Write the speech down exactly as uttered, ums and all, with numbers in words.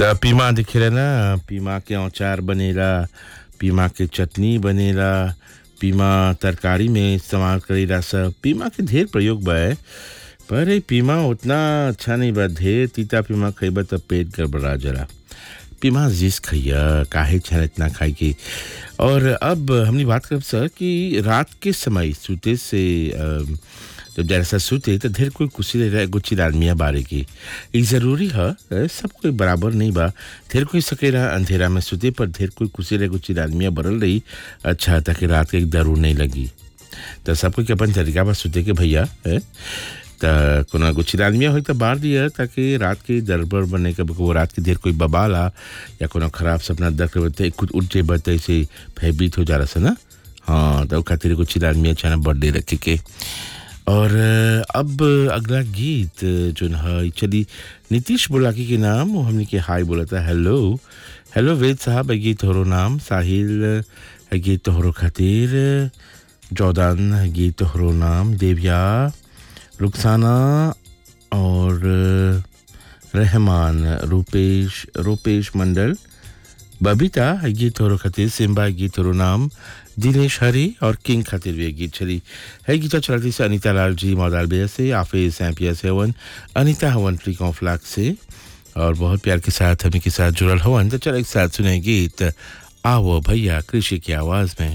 त पीमा दिखेला ना पीमा के अचार बनेला पीमा के चटनी बनेला पीमा तरकारी में इस्तेमाल करेला सब पीमा के ढेर प्रयोग बा है। पर ये पीमा उतना अच्छा नहीं बा ढेर तीता पीमा खइबा त पेट गड़बड़ा जला पीमा जिस खइया काहे छन इतना खाई के। और अब हमने बात करब सर कि रात के समय सूते से अ, जब जैसा सूते तो ढेर कोई कुछ रह गुच्ची आदमिया बारे की ई जरूरी है अ, सब कोई बराबर नहीं बा। ढेर कोई सकेला अंधेरा में सूते पर ढेर कोई कुछ रह गुच्ची आदमिया बरल रही अच्छा ताकि रात के एक दरू नहीं लगी। तो सबको के अपन तरीका बा सूते के भैया है त कोनो गुच्ची आदमिया होई त बार दिया ताकि रात के दरबर बने के वो रात के ढेर कोई बबाला या कोनो खराब सपना देख लेते कुछ उठ जे बते से भयभीत हो जाला से ना। हाँ तो खातिर गुच्ची आदमिया अच्छा ना बर्थडे रखे के। और अब अगला गीत जो है चली नीतीश बुलाकी के नाम वो हमने के हाय बोला था हेलो हेलो वेद साहब है गीत तोहरो नाम साहिल है गीत तोहरो खातिर जौदान है गीत तोहरो नाम देविया रुखसाना और रहमान रूपेश रूपेश मंडल बबीता है गीत तोहरो खातिर सिम्बा है गीत तोहरो नाम दिनेश हरी और किंग खातिर भी गीत चली है गीत चलती से अनीता लाल जी मौदाल बेया से आफिज सैम्पिया से हवन अनीता हवन फ्री कॉन्फ्लैक्स से और बहुत प्यार के साथ हमें के साथ जुड़ल हवन तो चल एक साथ सुने गीत आओ भैया कृषि की आवाज में।